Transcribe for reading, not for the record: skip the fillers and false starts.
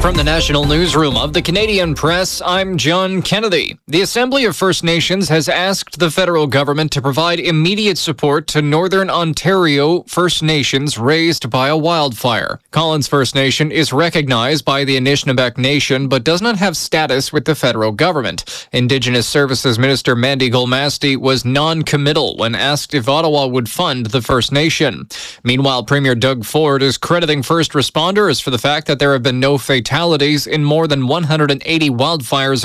From the National Newsroom of the Canadian Press, I'm John Kennedy. The Assembly of First Nations has asked the federal government to provide immediate support to Northern Ontario First Nations raised by a wildfire. Collins First Nation is recognized by the Anishinaabeg Nation but does not have status with the federal government. Indigenous Services Minister Mandy Golmasti was non-committal when asked if Ottawa would fund the First Nation. Meanwhile, Premier Doug Ford is crediting first responders for the fact that there have been no fatalities in more than 180 wildfires